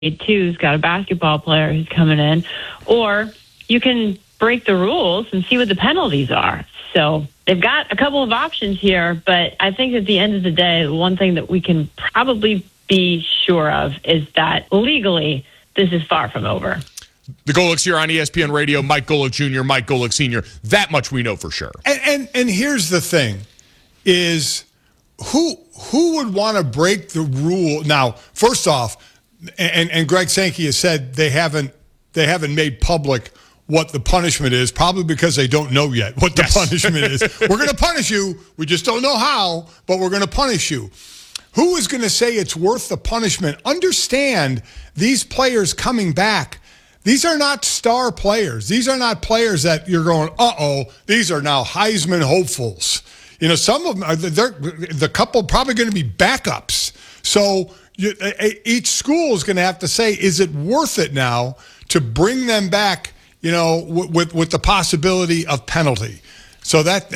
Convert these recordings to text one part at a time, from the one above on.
two's got a basketball player who's coming in, or you can break the rules and see what the penalties are. So they've got a couple of options here, but I think at the end of the day, one thing that we can probably be sure of is that legally, this is far from over. The Golics here on ESPN Radio, Mike Golic Jr., Mike Golic Sr. That much we know for sure. And here's the thing, is who would want to break the rule? Now, first off, and Greg Sankey has said they haven't made public what the punishment is, probably because they don't know yet what the punishment is. We're going to punish you. We just don't know how, but we're going to punish you. Who is going to say it's worth the punishment? Understand, these players coming back, these are not star players. These are not players that you're going, these are now Heisman hopefuls. You know, some of them, the couple probably going to be backups. So each school is going to have to say, is it worth it now to bring them back, you know, with the possibility of penalty? So that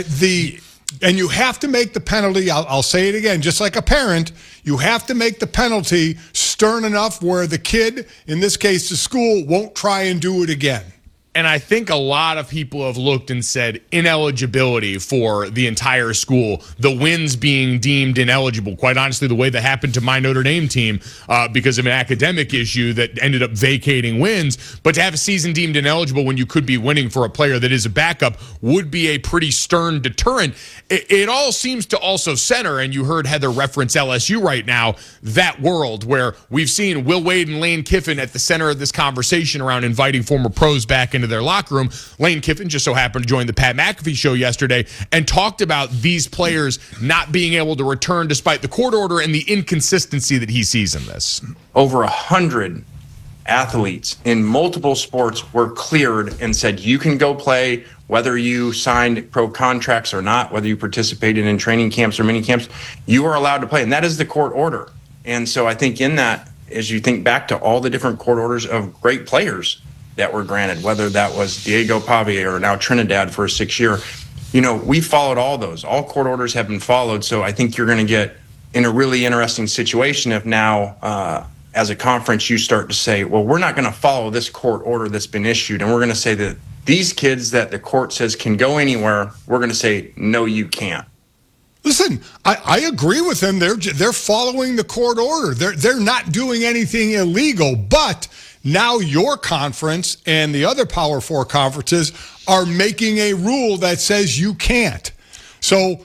and you have to make the penalty, I'll say it again, just like a parent, you have to make the penalty stern enough where the kid, in this case the school, won't try and do it again. And I think a lot of people have looked and said ineligibility for the entire school, the wins being deemed ineligible. Quite honestly, the way that happened to my Notre Dame team because of an academic issue that ended up vacating wins. But to have a season deemed ineligible when you could be winning for a player that is a backup would be a pretty stern deterrent. It all seems to also center, and you heard Heather reference LSU right now, that world where we've seen Will Wade and Lane Kiffin at the center of this conversation around inviting former pros back into their locker room. Lane Kiffin just so happened to join the Pat McAfee show yesterday and talked about these players not being able to return despite the court order and the inconsistency that he sees in this. Over 100 athletes in multiple sports were cleared and said, you can go play whether you signed pro contracts or not, whether you participated in training camps or mini camps, you are allowed to play. And that is the court order. And so I think in that, as you think back to all the different court orders of great players that were granted, whether that was Diego Pavia or now Trinidad for a 6-year, you know, we followed all those. All court orders have been followed. So I think you're going to get in a really interesting situation if now, as a conference, you start to say, well, we're not going to follow this court order that's been issued. And we're going to say that these kids that the court says can go anywhere, we're going to say, no, you can't. Listen, I agree with them. They're following the court order. They're not doing anything illegal, but now your conference and the other Power 4 conferences are making a rule that says you can't. So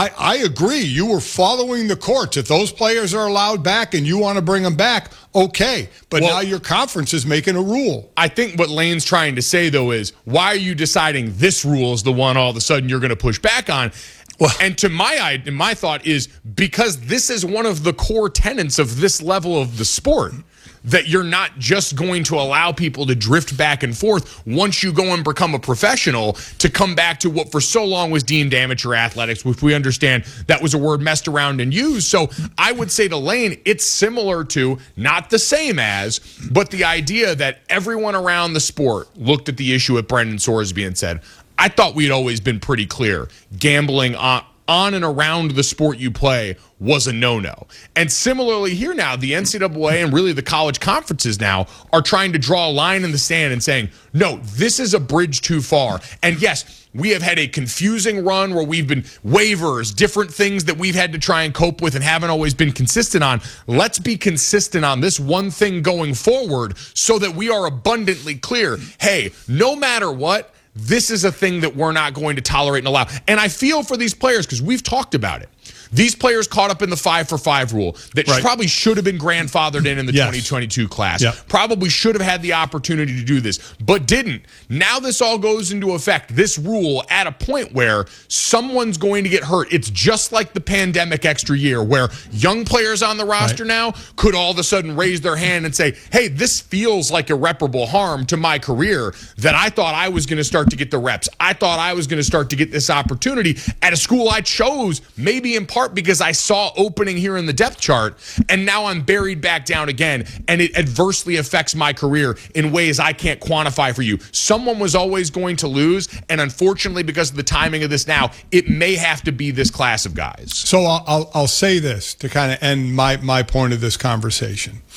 I agree. You were following the courts. If those players are allowed back and you want to bring them back, okay. But now your conference is making a rule. I think what Lane's trying to say, though, is why are you deciding this rule is the one all of a sudden you're going to push back on? Well, and to my thought is because this is one of the core tenets of this level of the sport, that you're not just going to allow people to drift back and forth once you go and become a professional to come back to what for so long was deemed amateur athletics, which we understand that was a word messed around and used. So I would say to Lane, it's similar to, not the same as, but the idea that everyone around the sport looked at the issue at Brendan Sorsby and said, I thought we'd always been pretty clear. Gambling on and around the sport you play was a no-no. And similarly here now, the NCAA and really the college conferences now are trying to draw a line in the sand and saying, no, this is a bridge too far. And yes, we have had a confusing run where we've been waivers, different things that we've had to try and cope with and haven't always been consistent on. Let's be consistent on this one thing going forward so that we are abundantly clear. Hey, no matter what, this is a thing that we're not going to tolerate and allow. And I feel for these players because we've talked about it. These players caught up in the 5-for-5 rule that probably should have been grandfathered in the 2022 class. Yep. Probably should have had the opportunity to do this, but didn't. Now this all goes into effect, this rule, at a point where someone's going to get hurt. It's just like the pandemic extra year where young players on the roster now could all of a sudden raise their hand and say, hey, this feels like irreparable harm to my career that I thought I was going to start to get the reps. I thought I was going to start to get this opportunity at a school I chose, maybe in part because I saw opening here in the depth chart, and now I'm buried back down again, and it adversely affects my career in ways I can't quantify for you. Someone was always going to lose, and unfortunately, because of the timing of this now, it may have to be this class of guys. So I'll say this to kind of end my point of this conversation.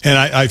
And I've